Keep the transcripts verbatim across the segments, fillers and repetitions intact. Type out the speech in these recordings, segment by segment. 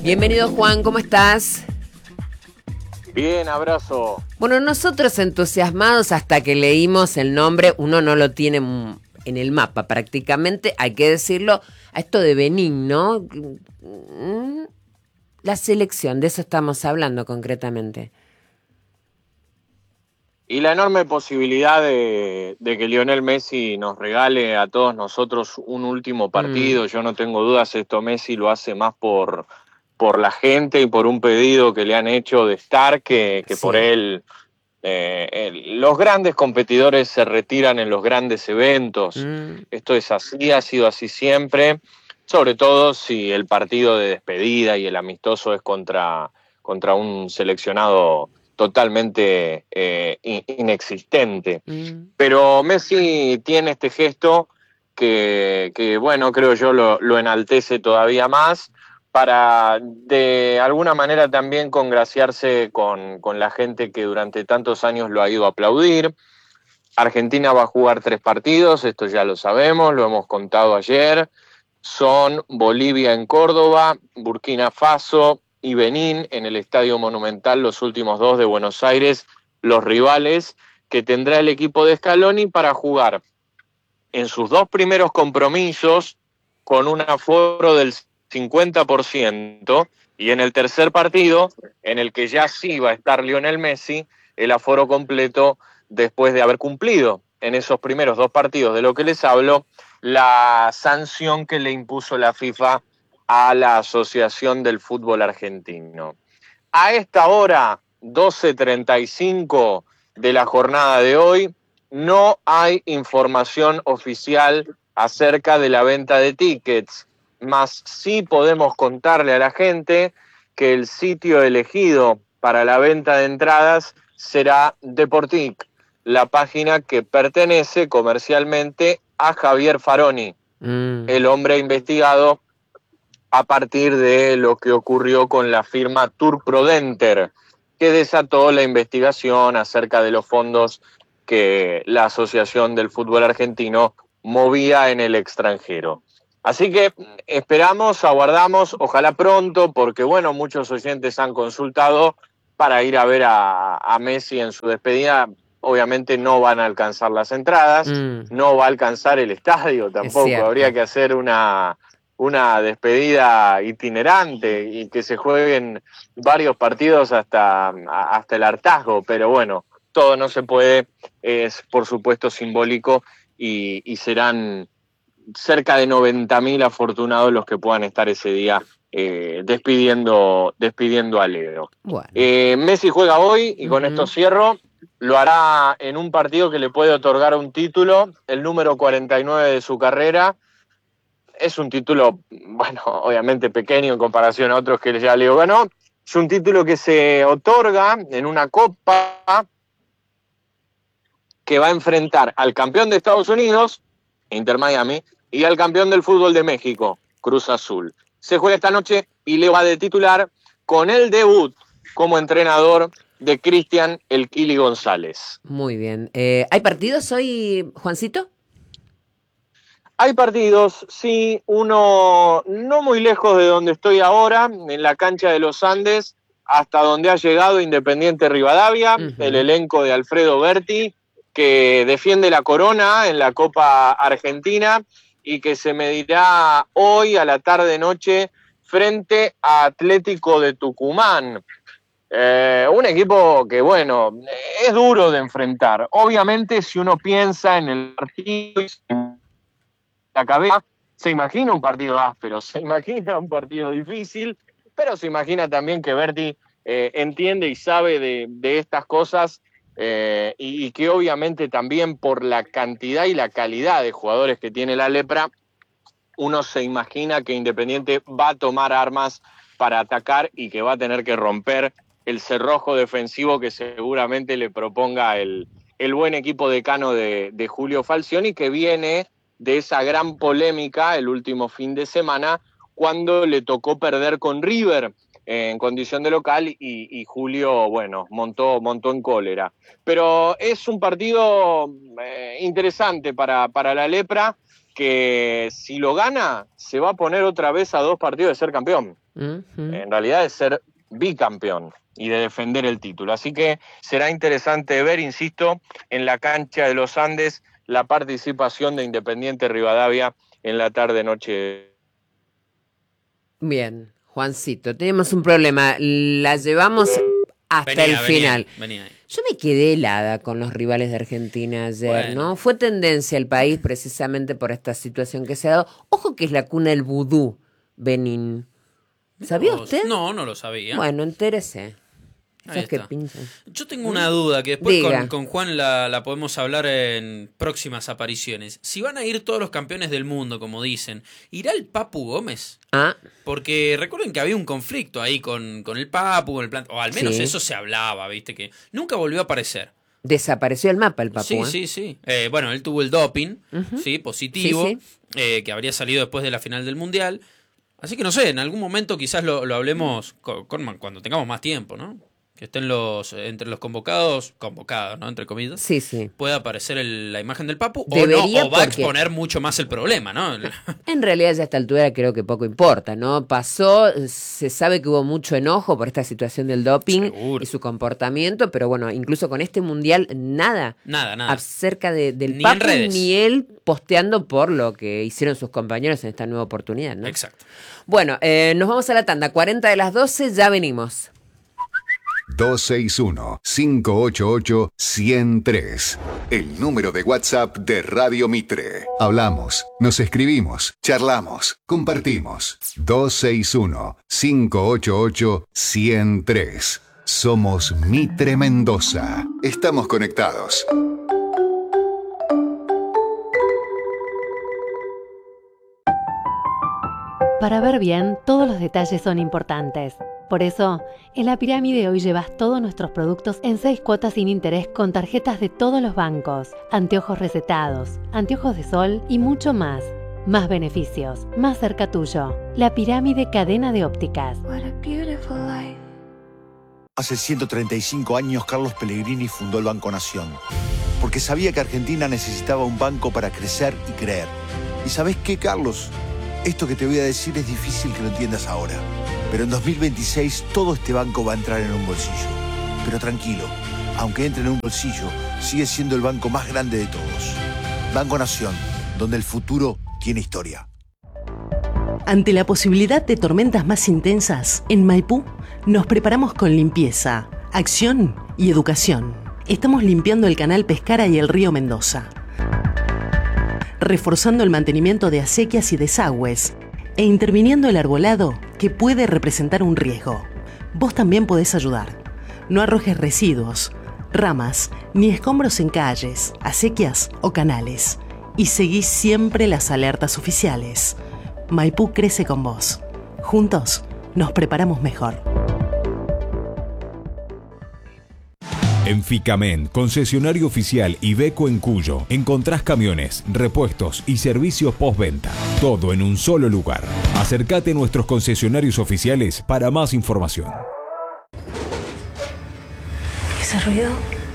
Bienvenido, Juan, ¿cómo estás? Bien, abrazo. Bueno, nosotros entusiasmados hasta que leímos el nombre, uno no lo tiene en el mapa prácticamente, hay que decirlo, a esto de Benín, ¿no? La selección, de eso estamos hablando concretamente. Y la enorme posibilidad de, de que Lionel Messi nos regale a todos nosotros un último partido. Mm. Yo no tengo dudas, esto Messi lo hace más por, por la gente y por un pedido que le han hecho de estar que, que sí. por él. Eh, el, los grandes competidores se retiran en los grandes eventos. Mm. Esto es así, ha sido así siempre. Sobre todo si el partido de despedida y el amistoso es contra, contra un seleccionado totalmente eh, inexistente. Mm. Pero Messi tiene este gesto que, que bueno, creo yo lo, lo enaltece todavía más para de alguna manera también congraciarse con, con la gente que durante tantos años lo ha ido a aplaudir. Argentina va a jugar tres partidos, esto ya lo sabemos, lo hemos contado ayer. Son Bolivia en Córdoba, Burkina Faso y Benín en el Estadio Monumental, los últimos dos de Buenos Aires, los rivales que tendrá el equipo de Scaloni para jugar en sus dos primeros compromisos con un aforo del cincuenta por ciento y en el tercer partido, en el que ya sí va a estar Lionel Messi, el aforo completo después de haber cumplido en esos primeros dos partidos de lo que les hablo, la sanción que le impuso la FIFA a la Asociación del Fútbol Argentino. A esta hora, doce treinta y cinco de la jornada de hoy, no hay información oficial acerca de la venta de tickets, mas sí podemos contarle a la gente que el sitio elegido para la venta de entradas será Deportic, la página que pertenece comercialmente a Javier Faroni, mm. el hombre investigado a partir de lo que ocurrió con la firma Tour Prodenter, que desató la investigación acerca de los fondos que la Asociación del Fútbol Argentino movía en el extranjero. Así que esperamos, aguardamos, ojalá pronto, porque bueno, muchos oyentes han consultado para ir a ver a, a Messi en su despedida. Obviamente no van a alcanzar las entradas, mm. no va a alcanzar el estadio tampoco, habría que hacer una, una despedida itinerante y que se jueguen varios partidos hasta, hasta el hartazgo, pero bueno, todo no se puede, es por supuesto simbólico y, y serán cerca de noventa mil afortunados los que puedan estar ese día eh, despidiendo, despidiendo a Leo. Bueno. Eh, Messi juega hoy y uh-huh. con esto cierro. Lo hará en un partido que le puede otorgar un título, el número cuarenta y nueve de su carrera. Es un título, bueno, obviamente pequeño en comparación a otros que ya Leo ganó. Es un título que se otorga en una copa que va a enfrentar al campeón de Estados Unidos, Inter Miami, y al campeón del fútbol de México, Cruz Azul. Se juega esta noche y Leo va de titular con el debut como entrenador de Cristian El Kili González. Muy bien. Eh, ¿Hay partidos hoy, Juancito? Hay partidos, sí, uno no muy lejos de donde estoy ahora, en la cancha de los Andes, hasta donde ha llegado Independiente Rivadavia, uh-huh. el elenco de Alfredo Berti, que defiende la corona en la Copa Argentina y que se medirá hoy a la tarde-noche frente a Atlético de Tucumán. Eh, un equipo que, bueno, es duro de enfrentar. Obviamente, si uno piensa en el partido y la cabeza, se imagina un partido áspero, se imagina un partido difícil, pero se imagina también que Berti eh, entiende y sabe de, de estas cosas eh, y, y que obviamente también por la cantidad y la calidad de jugadores que tiene la Lepra, uno se imagina que Independiente va a tomar armas para atacar y que va a tener que romper el cerrojo defensivo que seguramente le proponga el, el buen equipo decano de, de Julio Falcioni, que viene de esa gran polémica el último fin de semana cuando le tocó perder con River eh, en condición de local y, y Julio, bueno, montó, montó en cólera. Pero es un partido eh, interesante para, para la Lepra que si lo gana, se va a poner otra vez a dos partidos de ser campeón. Uh-huh. En realidad de ser bicampeón y de defender el título. Así que será interesante ver, insisto, en la cancha de los Andes, la participación de Independiente Rivadavia en la tarde-noche. Bien, Juancito, tenemos un problema. La llevamos hasta venía, el final. Venía, venía. Yo me quedé helada con los rivales de Argentina ayer, bueno. ¿no? Fue tendencia el país precisamente por esta situación que se ha dado. Ojo que es la cuna del vudú, Benín. ¿Sabía no, usted? No, no lo sabía. Bueno, entérese. ¿Sabes qué pincha? Yo tengo una duda que después con, con Juan la, la podemos hablar en próximas apariciones. Si van a ir todos los campeones del mundo, como dicen, ¿irá el Papu Gómez? Ah. Porque recuerden que había un conflicto ahí con, con el Papu, con el plan, o al menos sí. eso se hablaba, ¿viste? Que nunca volvió a aparecer. Desapareció el mapa el Papu. Sí, ¿eh? sí, sí. Eh, bueno, él tuvo el doping, uh-huh. sí, positivo, sí, sí. Eh, que habría salido después de la final del Mundial. Así que no sé, en algún momento quizás lo, lo hablemos con, con, cuando tengamos más tiempo, ¿no? Que estén los entre los convocados, convocados, ¿no? Entre comillas. Sí, sí. Puede aparecer el, la imagen del Papu Debería, o, no, o va a porque... exponer mucho más el problema, ¿no? En realidad ya a esta altura creo que poco importa, ¿no? Pasó, se sabe que hubo mucho enojo por esta situación del doping Seguro. Y su comportamiento, pero bueno, incluso con este mundial nada. Nada, nada. Acerca de, del ni Papu en ni él posteando por lo que hicieron sus compañeros en esta nueva oportunidad, ¿no? Exacto. Bueno, eh, nos vamos a la tanda, cuarenta de las doce, ya venimos. dos seis uno, cinco ocho ocho, uno cero tres. El número de WhatsApp de Radio Mitre. Hablamos, nos escribimos, charlamos, compartimos. dos seis uno, cinco ocho ocho, uno cero tres. Somos Mitre Mendoza. Estamos conectados. Para ver bien, todos los detalles son importantes. Por eso, en La Pirámide hoy llevas todos nuestros productos en seis cuotas sin interés con tarjetas de todos los bancos, anteojos recetados, anteojos de sol y mucho más. Más beneficios, más cerca tuyo. La Pirámide Cadena de Ópticas. What a beautiful life. Hace ciento treinta y cinco años Carlos Pellegrini fundó el Banco Nación, porque sabía que Argentina necesitaba un banco para crecer y creer. ¿Y sabés qué, Carlos? Esto que te voy a decir es difícil que lo entiendas ahora. Pero en dos mil veintiséis todo este banco va a entrar en un bolsillo. Pero tranquilo, aunque entre en un bolsillo, sigue siendo el banco más grande de todos. Banco Nación, donde el futuro tiene historia. Ante la posibilidad de tormentas más intensas, en Maipú nos preparamos con limpieza, acción y educación. Estamos limpiando el canal Pescara y el río Mendoza, reforzando el mantenimiento de acequias y desagües e interviniendo el arbolado que puede representar un riesgo. Vos también podés ayudar. No arrojes residuos, ramas ni escombros en calles, acequias o canales. Y seguí siempre las alertas oficiales. Maipú crece con vos. Juntos nos preparamos mejor. En Ficamen, concesionario oficial Iveco en Cuyo, encontrás camiones, repuestos y servicios postventa. Todo en un solo lugar. Acércate a nuestros concesionarios oficiales para más información. ¿Ese ruido?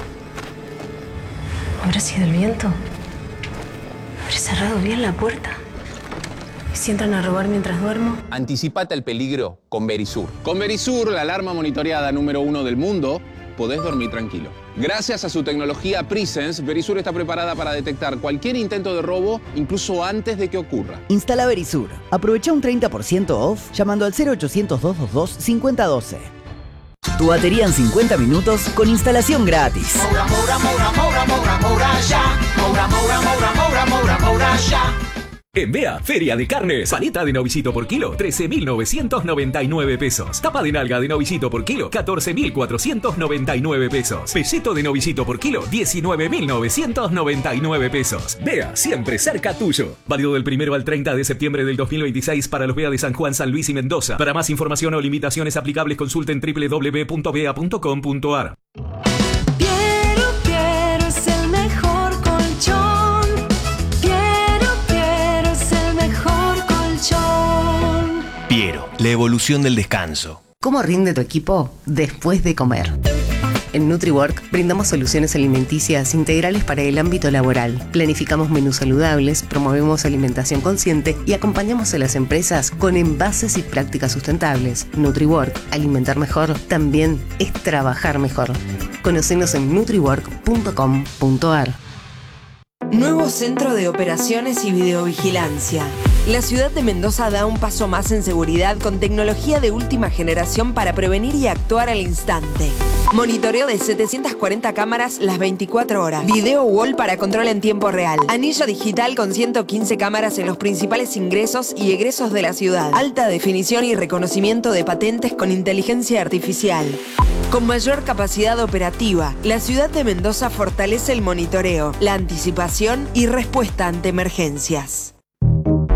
¿Habrá sido el viento? ¿Habré cerrado bien la puerta? ¿Y si entran a robar mientras duermo? Anticipate al peligro con Verisur. Con Verisur, la alarma monitoreada número uno del mundo, podés dormir tranquilo. Gracias a su tecnología Presence, Verisur está preparada para detectar cualquier intento de robo, incluso antes de que ocurra. Instala Verisur. Aprovecha un treinta por ciento off llamando al cero ochocientos, doscientos veintidós, cincuenta doce. Tu batería en cincuenta minutos con instalación gratis. Moura, Moura, Moura, Moura, Moura, Moura, ya. Moura, Moura, Moura, Moura, Moura, Moura, ya. En Bea, Feria de Carnes. Paleta de novillito por kilo, trece mil novecientos noventa y nueve pesos. Tapa de nalga de novillito por kilo, catorce mil cuatrocientos noventa y nueve pesos. Peseto de novillito por kilo, diecinueve mil novecientos noventa y nueve pesos. Bea, siempre cerca tuyo. Válido del primero al treinta de septiembre del dos mil veintiséis para los Bea de San Juan, San Luis y Mendoza. Para más información o limitaciones aplicables consulten doble u doble u doble u punto bea punto com punto a r. Piero, Piero es el mejor colchón. Piero, la evolución del descanso. ¿Cómo rinde tu equipo después de comer? En NutriWork brindamos soluciones alimenticias integrales para el ámbito laboral. Planificamos menús saludables, promovemos alimentación consciente y acompañamos a las empresas con envases y prácticas sustentables. NutriWork, alimentar mejor, también es trabajar mejor. Conocenos en nutriwork punto com punto a r. Nuevo Centro de Operaciones y Videovigilancia. La ciudad de Mendoza da un paso más en seguridad con tecnología de última generación para prevenir y actuar al instante. Monitoreo de setecientas cuarenta cámaras las veinticuatro horas. Video wall para control en tiempo real. Anillo digital con ciento quince cámaras en los principales ingresos y egresos de la ciudad. Alta definición y reconocimiento de patentes con inteligencia artificial. Con mayor capacidad operativa, la ciudad de Mendoza fortalece el monitoreo, la anticipación y respuesta ante emergencias.